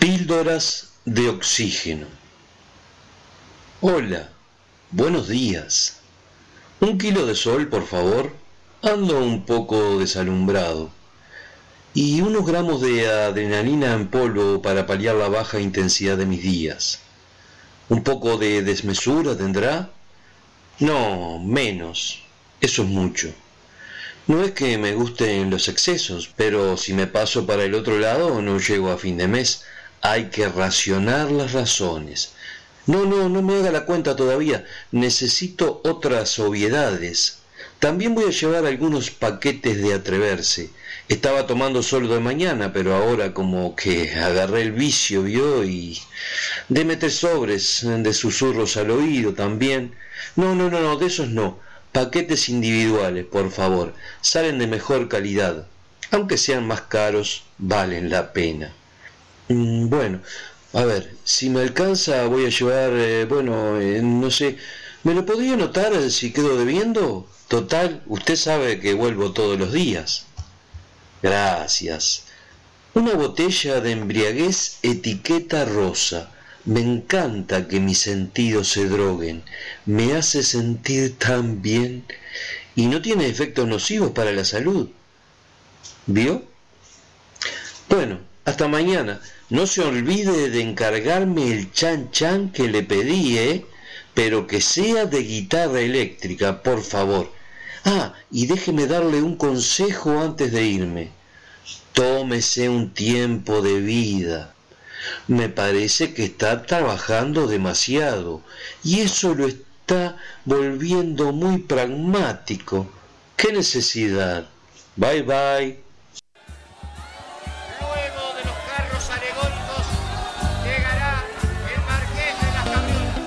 Píldoras de oxígeno. Hola, buenos días. 1 kilo de sol, por favor. Ando un poco desalumbrado. Y unos gramos de adrenalina en polvo para paliar la baja intensidad de mis días. ¿Un poco de desmesura tendrá? No, menos. Eso es mucho. No es que me gusten los excesos, pero si me paso para el otro lado no llego a fin de mes. Hay que racionar las razones. No me haga la cuenta todavía. Necesito otras obviedades. También voy a llevar algunos paquetes de atreverse. Estaba tomando solo de mañana, pero ahora como que agarré el vicio, ¿vio? Y deme 3 sobres de susurros al oído también. No, de esos no. Paquetes individuales, por favor. Salen de mejor calidad. Aunque sean más caros, valen la pena. Bueno, a ver, si me alcanza voy a llevar, no sé, ¿me lo podría anotar si quedo debiendo? Total, usted sabe que vuelvo todos los días. Gracias. Una botella de embriaguez etiqueta rosa. Me encanta que mis sentidos se droguen. Me hace sentir tan bien. Y no tiene efectos nocivos para la salud. ¿Vio? Bueno, hasta mañana. No se olvide de encargarme el chan chan que le pedí, pero que sea de guitarra eléctrica, por favor. Y déjeme darle un consejo antes de irme. Tómese un tiempo de vida. Me parece que está trabajando demasiado y eso lo está volviendo muy pragmático. ¿Qué necesidad? Bye bye.